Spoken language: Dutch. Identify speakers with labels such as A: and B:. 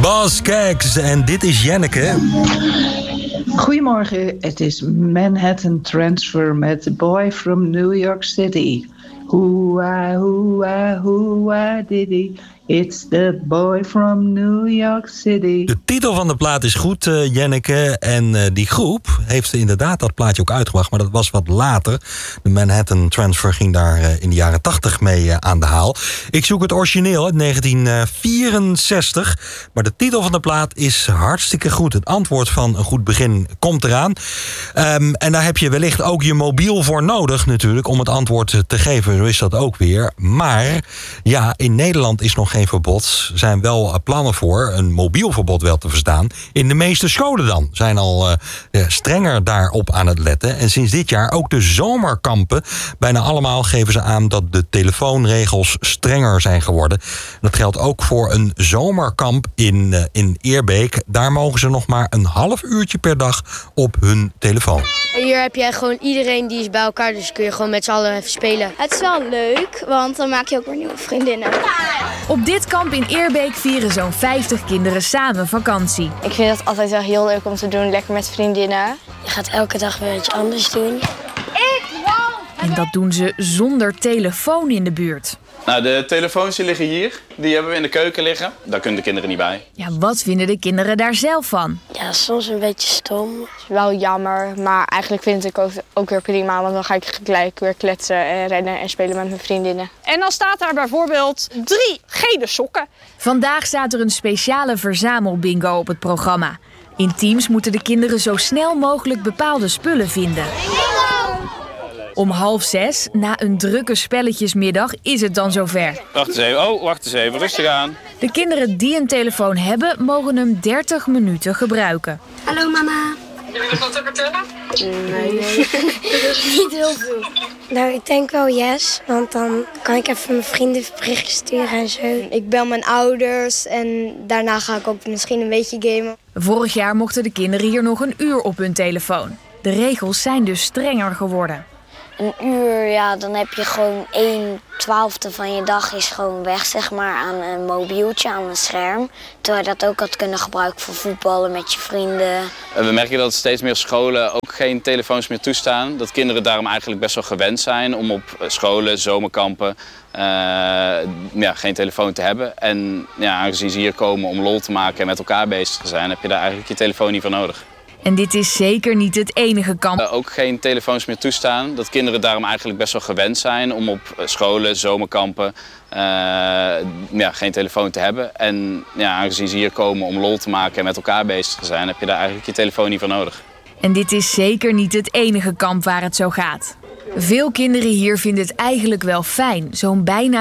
A: Bas Skaggs en dit is Janneke.
B: Goedemorgen, het is Manhattan Transfer met The Boy from New York City. Hoo-ah, diddy. It's the boy from New York City.
A: De titel van de plaat is goed, Janneke. En die groep heeft inderdaad dat plaatje ook uitgebracht, maar dat was wat later. De Manhattan Transfer ging daar in de jaren 80 mee aan de haal. Ik zoek het origineel uit 1964. Maar de titel van de plaat is hartstikke goed. Het antwoord van een goed begin komt eraan. En daar heb je wellicht ook je mobiel voor nodig natuurlijk om het antwoord te geven. Zo is dat ook weer. Maar ja, in Nederland is nog geen verbod. Er zijn wel plannen voor, een mobiel verbod wel te verstaan. In de meeste scholen dan. Zijn al strenger daarop aan het letten. En sinds dit jaar ook de zomerkampen. Bijna allemaal geven ze aan dat de telefoonregels strenger zijn geworden. Dat geldt ook voor een zomerkamp in Eerbeek. Daar mogen ze nog maar een half uurtje per dag op hun telefoon.
C: Hier heb je gewoon iedereen die is bij elkaar. Dus kun je gewoon met z'n allen even spelen.
D: Het is wel leuk, want dan maak je ook weer nieuwe vriendinnen.
E: Op dit kamp in Eerbeek vieren zo'n 50 kinderen samen vakantie.
D: Ik vind het altijd wel heel leuk om te doen, lekker met vriendinnen.
C: Je gaat elke dag weer iets anders doen.
E: En dat doen ze zonder telefoon in de buurt.
F: Nou, de telefoons die liggen hier. Die hebben we in de keuken liggen. Daar kunnen de kinderen niet bij.
E: Ja, wat vinden de kinderen daar zelf van?
C: Ja, soms een beetje stom.
D: Het is wel jammer, maar eigenlijk vind ik het ook weer prima. Want dan ga ik gelijk weer kletsen en rennen en spelen met mijn vriendinnen.
G: En dan staat daar bijvoorbeeld 3 gele sokken.
E: Vandaag staat er een speciale verzamelbingo op het programma. In teams moeten de kinderen zo snel mogelijk bepaalde spullen vinden. Om 5:30, na een drukke spelletjesmiddag, is het dan zover.
F: Wacht eens even, rustig aan.
E: De kinderen die een telefoon hebben, mogen hem 30 minuten gebruiken.
C: Hallo mama.
G: Wil je nog wat te vertellen?
C: Nee. Niet heel veel.
H: Nou, ik denk wel yes, want dan kan ik even mijn vrienden berichtjes sturen en zo.
C: Ik bel mijn ouders en daarna ga ik ook misschien een beetje gamen.
E: Vorig jaar mochten de kinderen hier nog een uur op hun telefoon. De regels zijn dus strenger geworden.
H: Een uur, ja, dan heb je gewoon 1/12 van je dag is gewoon weg, zeg maar, aan een mobieltje, aan een scherm. Terwijl je dat ook had kunnen gebruiken voor voetballen met je vrienden.
F: We merken dat steeds meer scholen ook geen telefoons meer toestaan. Dat kinderen daarom eigenlijk best wel gewend zijn om op scholen, zomerkampen, geen telefoon te hebben. En ja, aangezien ze hier komen om lol te maken en met elkaar bezig te zijn, heb je daar eigenlijk je telefoon niet voor nodig.
E: En dit is zeker niet het enige kamp.
F: Ook geen telefoons meer toestaan. Dat kinderen daarom eigenlijk best wel gewend zijn om op scholen, zomerkampen, geen telefoon te hebben. En ja, aangezien ze hier komen om lol te maken en met elkaar bezig te zijn, heb je daar eigenlijk je telefoon niet voor nodig.
E: En dit is zeker niet het enige kamp waar het zo gaat. Veel kinderen hier vinden het eigenlijk wel fijn, zo'n bijna